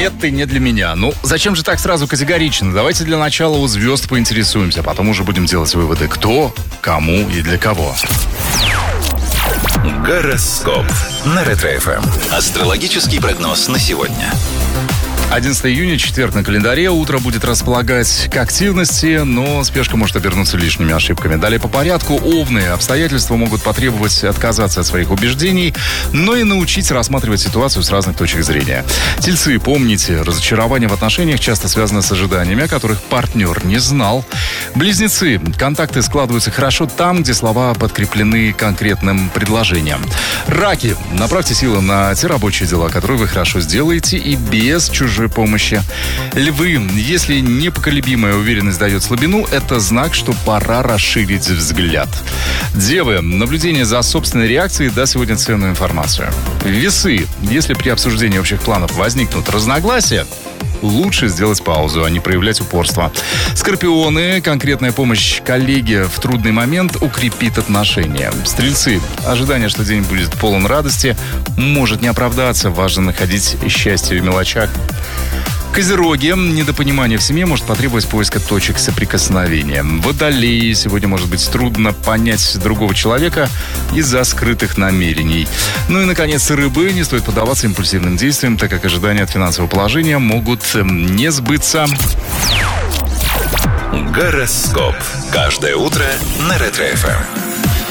Нет, ты не для меня. Ну, зачем же так сразу категорично? Давайте для начала у звезд поинтересуемся, потом уже будем делать выводы. Кто, кому и для кого. Гороскоп на Ретро-ФМ. Астрологический прогноз на сегодня. 11 июня, четверг на календаре. Утро будет располагать к активности, но спешка может обернуться лишними ошибками. Далее по порядку. Овны. Обстоятельства могут потребовать отказаться от своих убеждений, но и научить рассматривать ситуацию с разных точек зрения. Тельцы, помните, разочарование в отношениях часто связано с ожиданиями, о которых партнер не знал. Близнецы. Контакты складываются хорошо там, где слова подкреплены конкретным предложением. Раки. Направьте силы на те рабочие дела, которые вы хорошо сделаете и без чужой помощи. Львы. Если непоколебимая уверенность дает слабину, это знак, что пора расширить взгляд. Девы. Наблюдение за собственной реакцией даст сегодня ценную информацию. Весы. Если при обсуждении общих планов возникнут разногласия, лучше сделать паузу, а не проявлять упорство. Скорпионы. Конкретная помощь коллеге в трудный момент укрепит отношения. Стрельцы. Ожидание, что день будет полон радости, может не оправдаться. Важно находить счастье в мелочах. Козероги. Недопонимание в семье может потребовать поиска точек соприкосновения. Водолеи. Сегодня может быть трудно понять другого человека из-за скрытых намерений. Ну и, наконец, рыбы. Не стоит поддаваться импульсивным действиям, так как ожидания от финансового положения могут не сбыться. Гороскоп. Каждое утро на Ретро-ФМ.